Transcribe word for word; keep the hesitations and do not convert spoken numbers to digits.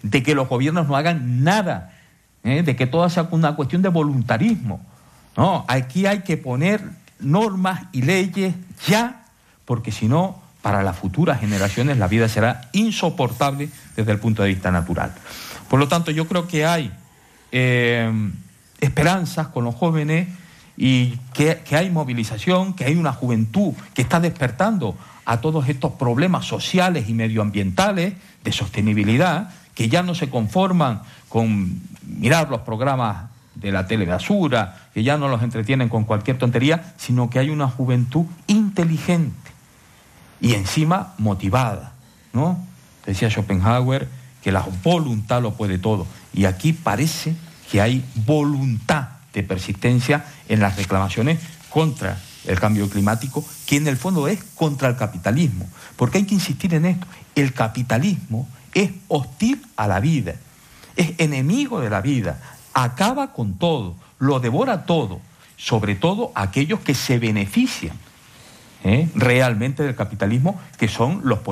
de que los gobiernos no hagan nada, ¿eh? de que todo sea una cuestión de voluntarismo. No, aquí hay que poner normas y leyes ya, porque si no, para las futuras generaciones la vida será insoportable desde el punto de vista natural. Por lo tanto, yo creo que hay eh, esperanzas con los jóvenes y que, que hay movilización, que hay una juventud que está despertando a todos estos problemas sociales y medioambientales de sostenibilidad, que ya no se conforman con mirar los programas de la telebasura, que ya no los entretienen con cualquier tontería, sino que hay una juventud inteligente y encima motivada, ¿no? Decía Schopenhauer que la voluntad lo puede todo, y aquí parece que hay voluntad de persistencia en las reclamaciones contra el cambio climático, que en el fondo es contra el capitalismo, porque hay que insistir en esto: el capitalismo es hostil a la vida, es enemigo de la vida, acaba con todo, lo devora todo, sobre todo aquellos que se benefician ¿eh? realmente del capitalismo, que son los